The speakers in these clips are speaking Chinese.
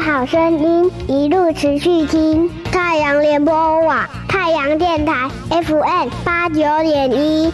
好声音，一路持续听。太阳联播网，太阳电台 FM89.1。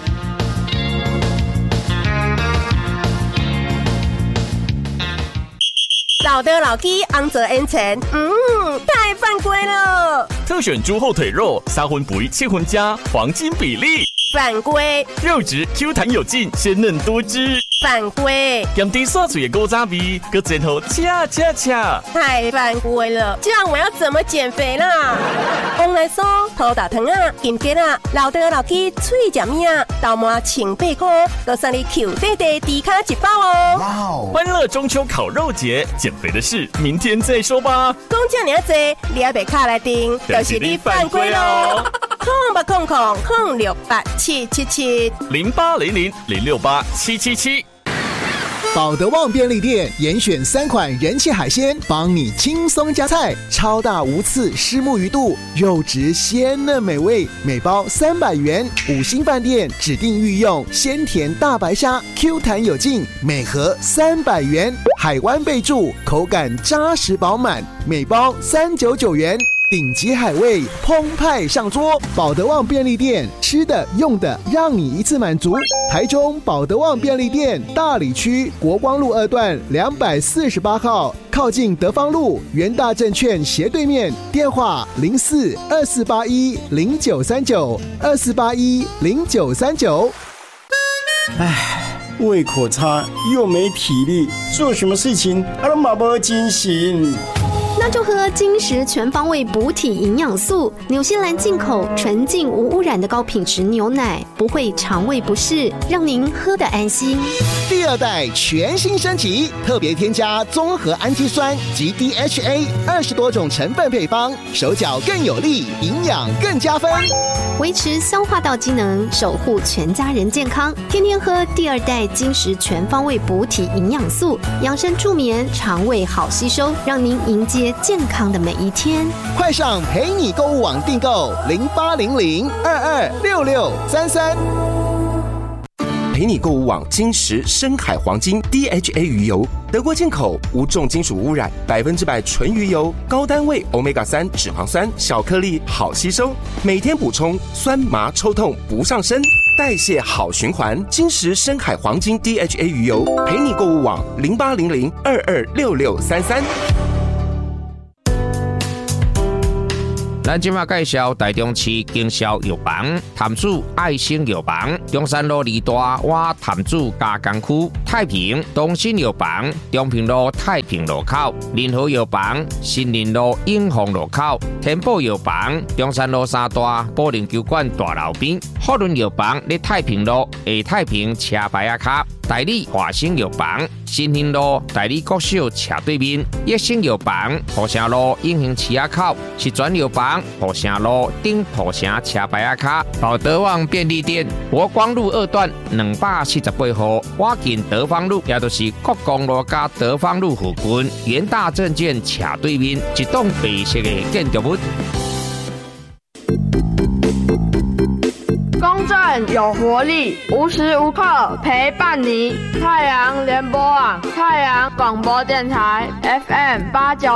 老的老鸡昂着 N 层，太犯规了！ 特选猪后腿肉，3分肥7分加，黄金比例。 犯规！ 肉质 Q 弹有劲，鲜嫩多汁。 犯规！ 咸甜刷嘴的古早味，搁前后恰。 太犯规了！这样我要怎么减肥啦？往来说，土大糖啊，金桔啊，老的老鸡脆食面啊，豆麻清8块，搁送你 Q 弟弟低卡1包哦！ 哇哦！欢乐中秋烤肉节，减肥的事明天再说吧。 讲这么多，你也别卡来订，就是你犯规喽！0800-687770800-068-777。 保德旺便利店严选3款人气海鲜，帮你轻松加菜。超大无刺虱目鱼肚，肉质鲜嫩美味，每包300元。5星饭店指定御用鲜甜大白虾，Q 弹有劲，每盒300元。海湾贝柱，口感扎实饱满，每包399元。顶级海味澎湃上桌，保德旺便利店，吃的用的让你一次满足。台中保德旺便利店大里区国光路2段248号，靠近德芳路元大证券斜对面，电话04-2481-0939，2481-0939。 胃口差又没体力，做什么事情都没精神。 那就喝金石全方位补体营养素，纽西兰进口纯净无污染的高品质牛奶，不会肠胃不适，让您喝得安心。 第2代全新升级，特别添加综合氨基酸及 DHA 20多种成分配方，手脚更有力，营养更加分， 维持消化道机能，守护全家人健康。天天喝第2代金石全方位补体营养素，养生助眠，肠胃好吸收，让您迎接健康的每一天。 快上陪你购物网订购0800226633。 陪你购物网金石深海黄金 DHA 鱼油，德国进口，无重金属污染，100%纯鱼油，高单位 Omega-3 脂肪酸，小颗粒，好吸收，每天补充，酸麻抽痛不上身，代谢好循环。金石深海黄金 DHA 鱼油，陪你购物网0800226633。 咱今麦介绍台中市经销药房潭子爱心药房，中山路2大洼潭子加工区，太平东新药房，中平路太平路口，联合药房新林路永丰路口，天宝药房中山路3大保龄球馆大楼边，福伦药房在太平路下太平车牌仔卡，代理华兴药房新兴路代理国小斜对面，益生药房土城路永兴市仔口，是转药房土城路顶土城车牌仔卡，保德旺便利店国光路2段248号，我近德芳路，也就是国光路加德芳路附近，元大证券斜对面，一栋白色的建筑物。 公正有活力，无时无刻陪伴你。太阳联播网，太阳广播电台 FM89。